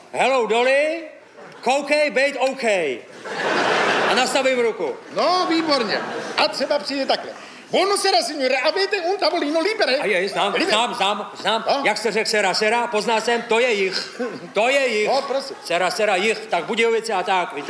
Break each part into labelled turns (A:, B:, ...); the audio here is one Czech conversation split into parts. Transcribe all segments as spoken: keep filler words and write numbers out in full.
A: Hello, Dolly. Koukej, bejt OK. A nastavím ruku.
B: No, výborně. A třeba přijde takhle. Buonasera, signore, avete un tavolino libero?
A: A je, znám,
B: Libero.
A: znám, znám, znám.
B: No?
A: Jak jste řekl sera, sera, poznal jsem, to je jich. To je jich.
B: No, prosím.
A: Sera, sera, jich, tak Budějovice a tak, víte.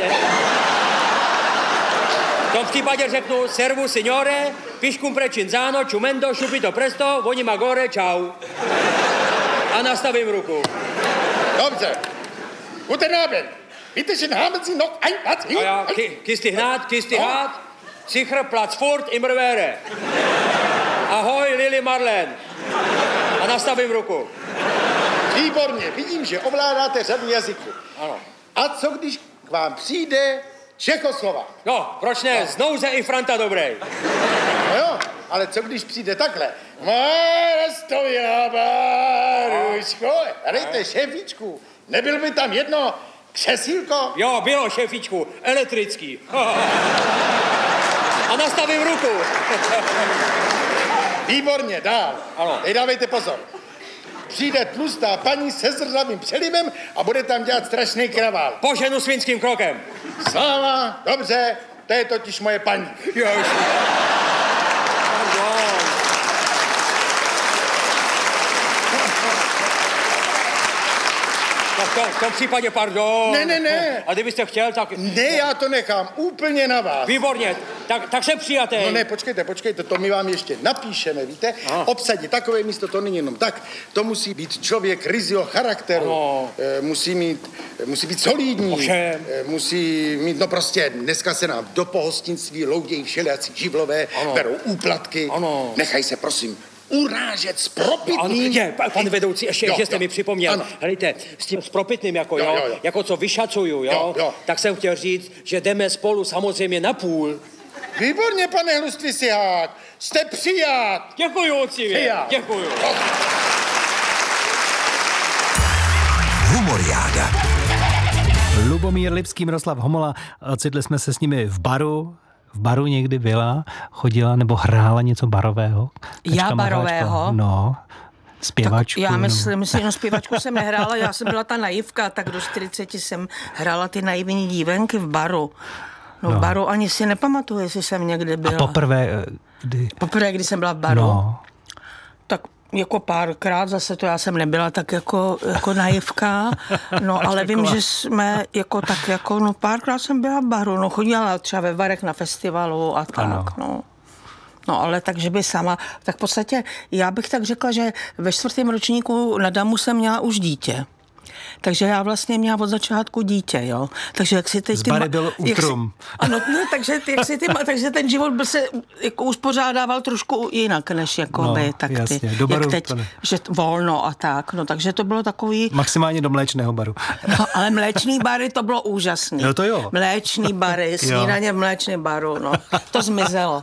A: V tom případě řeknu servu, signore, piscum precinzano, ciumendo, subito presto, voni magore, čau. A nastavím ruku.
B: Dobře. Guten Abend. Bitte schön, haben Sie noch ein Platz hier?
A: A já, ki, kisty hnát, kisty hnát, sicher Platz furt, immer wäre. Ahoj, Lili Marlen. A nastavím ruku.
B: Výborně, vidím, že ovládáte řadu jazyků.
A: Ano.
B: A co když k vám přijde Čechoslovák?
A: No, proč ne? Znouze i Franta dobrej.
B: No jo, ale co když přijde takhle? Mára Baruško, dejte šéfičku, nebyl by tam jedno křesílko?
A: Jo, bylo, šefičku, elektrický. A nastavím ruku.
B: Výborně, dál.
A: Ano.
B: Teď dávejte pozor. Přijde tlustá paní se zrzavým přelivem a bude tam dělat strašný kravál.
A: Poženu svinským krokem.
B: Sláva, dobře, to je totiž moje paní.
A: Jež. Tak to, v tom případě, pardon.
B: Ne, ne, ne.
A: A kdybyste chtěl, tak...
B: Ne, já to nechám úplně na vás.
A: Výborně, tak, tak jsem přijatý.
B: No ne, počkejte, počkejte, to my vám ještě napíšeme, víte?
A: Aha.
B: Obsadit takové místo, to není jenom tak. To musí být člověk ryzího charakteru.
A: Ano.
B: E, musí mít, musí být solidní.
A: Ovšem.
B: E, musí mít, no prostě, dneska se nám do pohostinství loudějí všelijací živlové,
A: Ano.
B: berou úplatky.
A: Ano.
B: Nechaj se, prosím, urážet s propitným.
A: Ano, je, pa- pane vedoucí, ještě,
B: Jo,
A: že jste
B: jo.
A: mi připomněl.
B: Ano.
A: Helejte, s tím s propitným, jako,
B: Jo,
A: jo,
B: jo, jo.
A: jako co vyšacuju, jo,
B: Jo, jo.
A: tak jsem chtěl říct, že jdeme spolu samozřejmě na půl.
B: Výborně, pane Hlustvisihák, jste přijat.
A: Děkuju, ocivě,
B: Přijat.
A: děkuju.
C: Humoriáda.
D: Lubomír Lipský, Miroslav Homola, ocitli jsme se s nimi v baru. V baru někdy byla, chodila nebo hrála něco barového?
E: Já
D: Kačka
E: barového?
D: Mahláčková. No, zpěvačku.
E: Já
D: nebo-
E: myslím, myslím, no zpěvačku jsem nehrála, já jsem byla ta naivka, tak do čtyřiceti jsem hrála ty naivní dívenky v baru. No,
D: No.
E: v baru ani si nepamatuju, jestli jsem někde
D: A
E: byla.
D: poprvé, eh, kdy?
E: Poprvé, když jsem byla v baru,
D: No,
E: tak jako párkrát, zase to já jsem nebyla tak jako, jako naivka, no ale vím, že jsme jako tak jako, no párkrát jsem byla v baru, no chodila třeba ve Varech na festivalu a tak,
D: Ano.
E: no. No ale takže by sama, tak v podstatě já bych tak řekla, že ve čtvrtém ročníku na Damu jsem měla už dítě. Takže já vlastně měla od začátku dítě, jo. Takže jak si teď...
D: Z
E: ty
D: bary
E: ma-
D: byl
E: jak si-
D: útrum.
E: Ano, no, takže, ty- jak si ty, ma- takže ten život byl se jako uspořádával trošku jinak, než jako
D: No,
E: by, tak
D: jasně,
E: ty,
D: do baru
E: jak teď,
D: to ne.
E: že t- volno a tak, no takže to bylo takový,
D: maximálně do mléčného baru.
E: no, ale mléčný bary to bylo úžasný.
D: No to jo.
E: Mléčný bary, snídaně v mléčném baru, no, to zmizelo.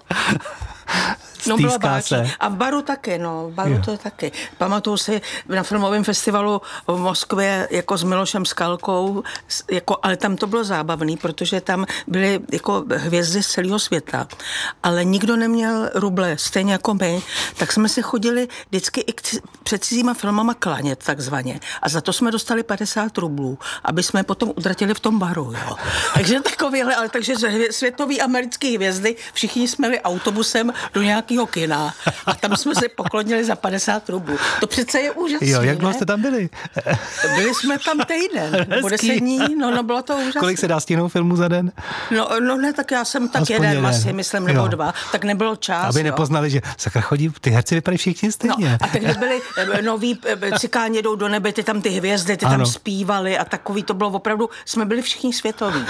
E: No bylo
D: Stýská
E: báčný.
D: se.
E: A v baru taky, no, v baru
D: Jo.
E: to je taky. Pamatuju si na filmovém festivalu v Moskvě jako s Milošem Skalkou, s- jako, ale tam to bylo zábavný, protože tam byly jako hvězdy z celého světa, ale nikdo neměl ruble, stejně jako my, tak jsme si chodili vždycky i k ci- před cizíma filmama klanět takzvaně a za to jsme dostali padesát rublů, aby jsme potom utratili v tom baru, jo. Takže takovýhle, ale takže hvě- světový americký hvězdy, všichni jsme jeli autobusem do nějakého kina a tam jsme se poklonili za padesát rublů. To přece je úžasné.
D: Jo, jak dlouho
E: ne?
D: jste tam byli?
E: Byli jsme tam týden, nebo
D: Hezký.
E: deset dní, no, no bylo to úžasné.
D: Kolik se dá stihnout filmu za den?
E: No, no ne, tak já jsem tak
D: Aspoň
E: jeden,
D: jeden.
E: asi, myslím, nebo
D: Jo.
E: dva, tak nebylo čas.
D: Aby
E: jo.
D: nepoznali, že sakra chodí, ty herci vypadají všichni
E: No,
D: stejně.
E: a tehdy byli eh, noví eh, cikáni jdou do nebe, ty tam ty hvězdy, ty
D: Ano.
E: tam zpívali a takový to bylo opravdu, jsme byli všichni světoví.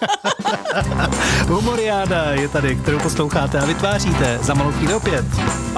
D: Humoriáda je tady, kterou posloucháte a vytváříte za malou chvíli opět.